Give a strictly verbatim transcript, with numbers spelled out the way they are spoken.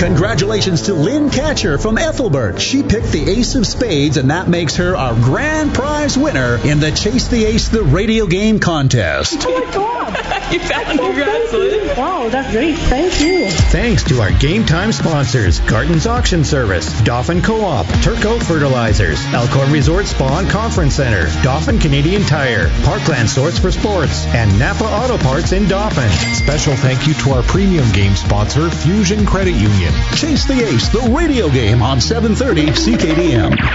Congratulations to Lynn Catcher from Ethelbert. She picked the ace of spades, and that makes her our grand prize winner in the Chase the Ace the radio game contest. Oh, my God. You found it. Congrats, Lynn. Wow, that's great. Thank you. Thanks to our game time sponsors, Garton's Auction Service, Dauphin Co-op, Turco Fertilizers, Elkhorn Resort Spa and Conference Center, Dauphin Canadian Tire, Parkland Sorts for Sports, and Napa Auto Parts in Dauphin. Special thank you to our premium game sponsor, Fusion Credit Union. Chase the Ace, the radio game on seven thirty C K D M.